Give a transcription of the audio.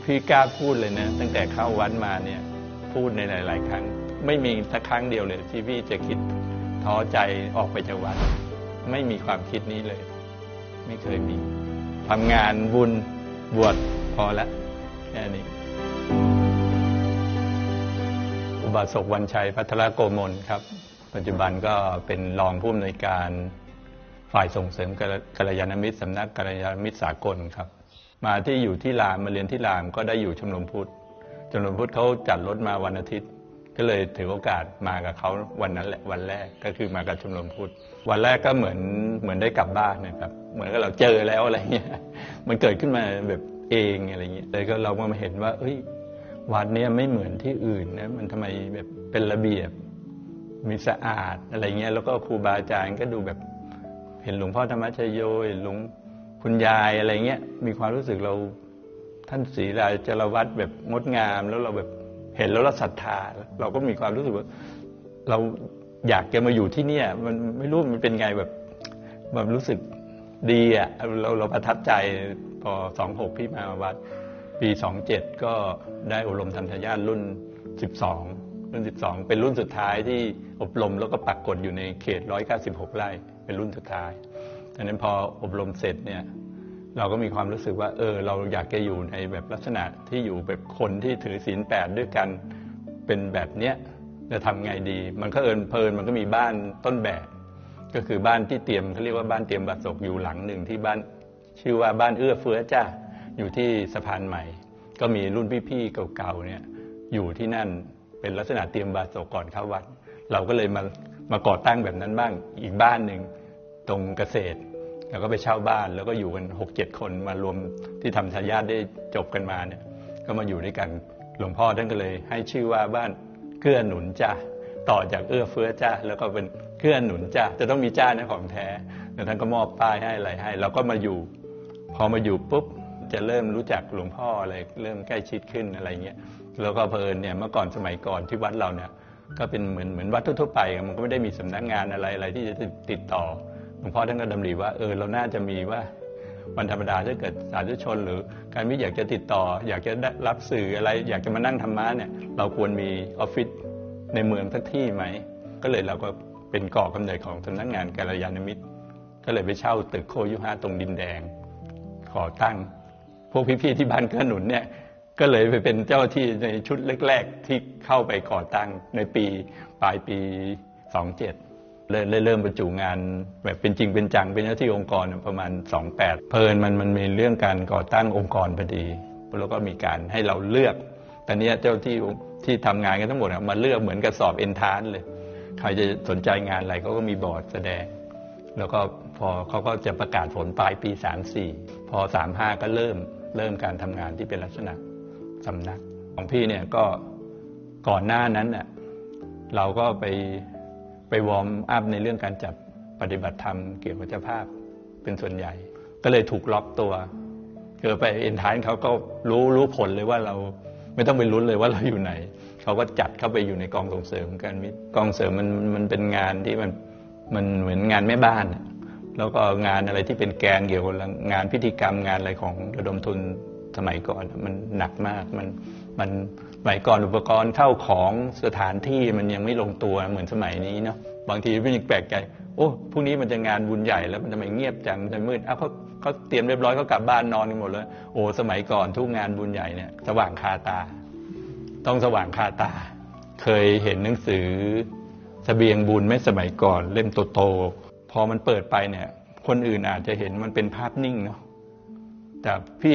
พี่กล้าพูดเลยนะตั้งแต่เข้าวัดมาเนี่ยพูดในหลายๆครั้งไม่มีสักครั้งเดียวเลยที่พี่จะคิดท้อใจออกไปจากวัดไม่มีความคิดนี้เลยไม่เคยมีทำงานบุญบวชพอแล้วแค่นี้อุบาสกวันชัยภัทรโกมลครับปัจจุบันก็เป็นรองผู้อำนวยการฝ่ายส่งเสริมกัลยาณมิตรสำนักกัลยาณมิตรสากลครับมาที่อยู่ที่รามมาเรียนที่รามก็ได้อยู่ชมรมพุทธชมรมพุทธเขาจัดรถมาวันอาทิตย์ก็เลยถือโอกาสมากับเขาวันนั้นแหละวันแรกก็คือมากับชมรมพุทธวันแรกก็เหมือนได้กลับบ้านนะครับเหมือนกับเราเจอแล้วอะไรเงี้ยมันเกิดขึ้นมาแบบเองอะไรเงี้ยเลยก็เรามาเห็นว่าวัดนี้ไม่เหมือนที่อื่นนะมันทำไมแบบเป็นระเบียบมีสะอาดอะไรเงี้ยแล้วก็ครูบาอาจารย์ก็ดูแบบเห็นหลวงพ่อธรรมชโยหลวงคุณยายอะไรเงี้ยมีความรู้สึกเราท่านศรีราชรวัตรแบบงดงามแล้วเราแบบเห็นแล้วเราศรัทธาเราก็มีความรู้สึกว่าเราอยากจะมาอยู่ที่นี่มันไม่รู้มันเป็นไงแบบรู้สึกดีอ่ะเราประทับใจพอ26พี่มาวัดปี27ก็ได้อบรมธรรมทายาทรุ่น12เป็นรุ่นสุดท้ายที่อบรมแล้วก็ปักกฎอยู่ในเขต196ไร่เป็นรุ่นสุดท้ายดังนั้นพออบรมเสร็จเนี่ยเราก็มีความรู้สึกว่าเราอยากจะอยู่ในแบบลักษณะที่อยู่แบบคนที่ถือศีล8ด้วยกันเป็นแบบเนี้ยจะทำไงดีมันก็เพลินมันก็มีบ้านต้นแบบก็คือบ้านที่เตรียมเขาเรียกว่าบ้านเตรียมบาศกอยู่หลังหนึ่งที่บ้านชื่อว่าบ้านเอื้อเฟื้อจ้าอยู่ที่สะพานใหม่ก็มีรุ่นพี่ๆเก่าๆเนี่ยอยู่ที่นั่นเป็นลักษณะเตรียมบาศกก่อนเข้าวัดเราก็เลยมาก่อตั้งแบบนั้นบ้างอีกบ้านหนึ่งตรงเกษตรแล้วก็ไปเช่าบ้านแล้วก็อยู่กัน 6-7 คนมารวมที่ทำทายาทได้จบกันมาเนี่ยก็มาอยู่ด้วยกันหลวงพ่อท่านก็เลยให้ชื่อว่าบ้านเกื้อหนุนจ้าต่อจากเอื้อเฟื้อจ้าแล้วก็เป็นเกื้อหนุนจ้าจะต้องมีจ้านะของแท้แล้วท่านก็มอบป้ายให้อะไรให้เราก็มาอยู่พอมาอยู่ปุ๊บจะเริ่มรู้จักหลวงพ่ออะไรเริ่มใกล้ชิดขึ้นอะไรเงี้ยแล้วก็เพลินเนี่ยเมื่อก่อนสมัยก่อนที่วัดเราเนี่ยก็เป็นเหมือนวัดทั่วไปมันก็ไม่ได้มีสำนักงานอะไรที่จะติดต่อหลวงพ่อท่านก็ดำริว่าเราน่าจะมีว่าวันธรรมดาถ้าเกิดสาธุชนหรือการวิอยากจะติดต่ออยากจะได้รับสื่ออะไรอยากจะมานั่งธรรมะเนี่ยเราควรมีออฟฟิศในเมืองสักที่ไหมก็เลยเราก็เป็นก่อกำเนิดของสำนักงานกัลยาณมิตรก็เลยไปเช่าตึกโคยุฮะตรงดินแดงขอตั้งพวกพี่ๆที่บ้านเกื้อหนุนเนี่ยก็เลยไปเป็นเจ้าที่ในชุดแรกๆที่เข้าไปก่อตั้งในปลายปี27เริ่มบรรจุงานแบบเป็นจริงเป็นจังเป็นหน้าที่องค์กรประมาณ28เพลินมันมีเรื่องการก่อตั้งองค์กรพอดีแล้วก็มีการให้เราเลือกตอนนี้เจ้าที่ทำงานกันทั้งหมดมาเลือกเหมือนกับสอบเอนทรานซ์เลยใครจะสนใจงานอะไรเขาก็มีบอร์ดแสดงแล้วก็พอเขาก็จะประกาศผลปลายปี34พอ35ก็เริ่มการทำงานที่เป็นลักษณะสำนักของพี่เนี่ยก็ก่อนหน้านั้นน่ะเราก็ไปวอร์มอัพในเรื่องการจัดปฏิบัติธรรมเกี่ยวกับเจ้าภาพเป็นส่วนใหญ่ก็เลยถูกล็อกตัวไปเอ็นทานเขาก็รู้ผลเลยว่าเราไม่ต้องไปลุ้นเลยว่าเราอยู่ไหนเขาก็จัดเข้าไปอยู่ในกองส่งเสริมการมิตรกองเสริมมันเป็นงานที่มันเหมือนงานแม่บ้านแล้วก็งานอะไรที่เป็นแกนเกี่ยวกับงานพิธีกรรมงานอะไรของระดมทุนสมัยก่อนมันหนักมากมันสมัยก่อนอุปกรณ์เข้าของสถานที่มันยังไม่ลงตัวเหมือนสมัยนี้เนาะบางทีพี่ยังแปลกใจพรุ่งนี้มันจะงานบุญใหญ่แล้วมันทำไมเงียบจังมันจะมืดเขาเตรียมเรียบร้อยเขากลับบ้านนอนกันหมดเลยสมัยก่อนทุกงานบุญใหญ่เนี่ยสว่างคาตาต้องสว่างคาตาเคยเห็นหนังสือเสบียงบุญไหมสมัยก่อนเล่มโตๆพอมันเปิดไปเนี่ยคนอื่นอาจจะเห็นมันเป็นภาพนิ่งเนาะแต่พี่